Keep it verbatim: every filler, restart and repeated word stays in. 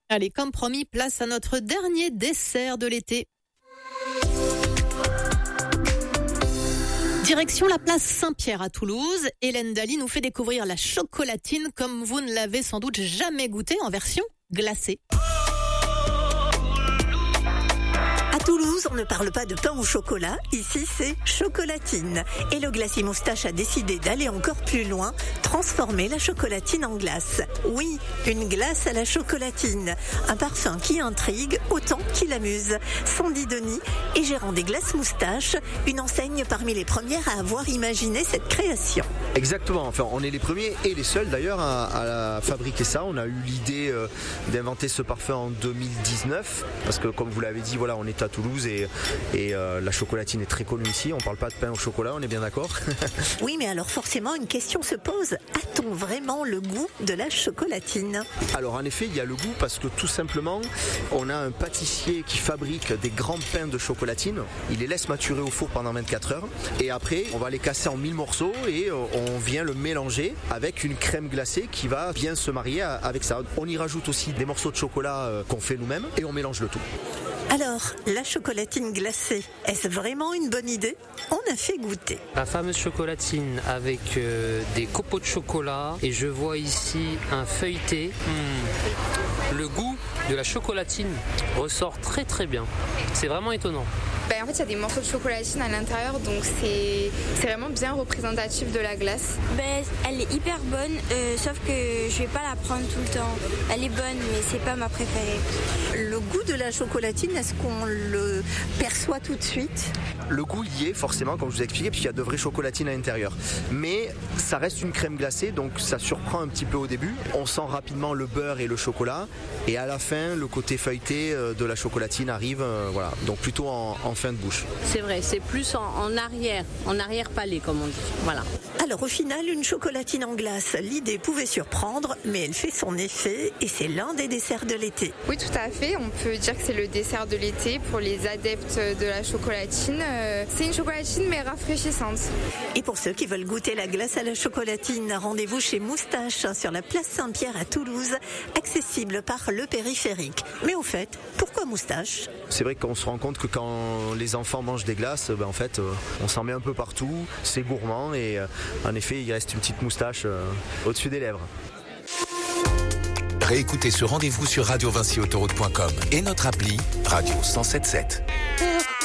Allez, comme promis, place à notre dernier dessert de l'été. Direction la place Saint-Pierre à Toulouse. Hélène Daly nous fait découvrir la chocolatine comme vous ne l'avez sans doute jamais goûté en version glacée. À Toulouse, on ne parle pas de pain au chocolat, ici c'est chocolatine. Et le glacier Moustache a décidé d'aller encore plus loin, transformer la chocolatine en glace. Oui, une glace à la chocolatine, un parfum qui intrigue autant qu'il amuse. Sandy Denis est gérant des glaces Moustache, une enseigne parmi les premières à avoir imaginé cette création. Exactement, enfin on est les premiers et les seuls d'ailleurs à, à fabriquer ça. On a eu l'idée euh, d'inventer ce parfum en deux mille dix-neuf, parce que comme vous l'avez dit, voilà, on est à Toulouse et, et euh, la chocolatine est très connue ici. On parle pas de pain au chocolat, on est bien d'accord. Oui, mais alors forcément une question se pose. A-t-on vraiment le goût de la chocolatine ? Alors en effet, il y a le goût parce que tout simplement, on a un pâtissier qui fabrique des grands pains de chocolatine. Il les laisse maturer au four pendant vingt-quatre heures et après, on va les casser en mille morceaux et on vient le mélanger avec une crème glacée qui va bien se marier avec ça. On y rajoute aussi des morceaux de chocolat qu'on fait nous-mêmes et on mélange le tout. Alors, la chocolatine glacée, est-ce vraiment une bonne idée ? On a fait goûter. La fameuse chocolatine avec euh, des copeaux de chocolat et je vois ici un feuilleté. Mmh. Le goût de la chocolatine ressort très très bien. C'est vraiment étonnant. Ben, en fait, il y a des morceaux de chocolatine à l'intérieur, donc c'est, c'est vraiment bien représentatif de la glace. Ben, elle est hyper bonne, euh, sauf que je vais pas la prendre tout le temps. Elle est bonne, mais c'est pas ma préférée. Le goût de la chocolatine, est-ce qu'on le perçoit tout de suite ? Le goût y est forcément, comme je vous ai expliqué, puisqu'il y a de vraies chocolatines à l'intérieur. Mais ça reste une crème glacée, donc ça surprend un petit peu au début. On sent rapidement le beurre et le chocolat, et à la fin, le côté feuilleté de la chocolatine arrive, euh, voilà, donc plutôt en, en fin de bouche. C'est vrai, c'est plus en, en arrière, en arrière-palais comme on dit. Voilà. Alors au final, une chocolatine en glace, l'idée pouvait surprendre, mais elle fait son effet et c'est l'un des desserts de l'été. Oui, tout à fait. On peut dire que c'est le dessert de l'été pour les adeptes de la chocolatine. C'est une chocolatine mais rafraîchissante. Et pour ceux qui veulent goûter la glace à la chocolatine, rendez-vous chez Moustache sur la place Saint-Pierre à Toulouse, accessible par le périphérique. Mais au fait, pourquoi Moustache ? C'est vrai qu'on se rend compte que quand les enfants mangent des glaces, ben en fait, euh, on s'en met un peu partout, c'est gourmand et euh, en effet, il reste une petite moustache euh, au-dessus des lèvres. Réécoutez ce rendez-vous sur radio vinci autoroute point com et notre appli Radio cent sept sept.